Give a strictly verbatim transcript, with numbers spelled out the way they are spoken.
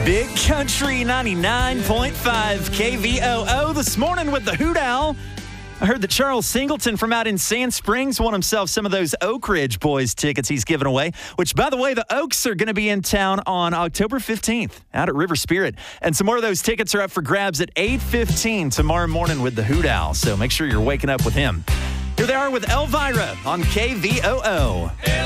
Big Country ninety-nine point five K V O O this morning with the Hoot Owl. I heard that Charles Singleton from out in Sand Springs won himself some of those Oak Ridge Boys tickets he's giving away, which, by the way, the Oaks are going to be in town on October fifteenth out at River Spirit. And some more of those tickets are up for grabs at eight fifteen tomorrow morning with the Hoot Owl, so make sure you're waking up with him. Here they are with Elvira on K V O O.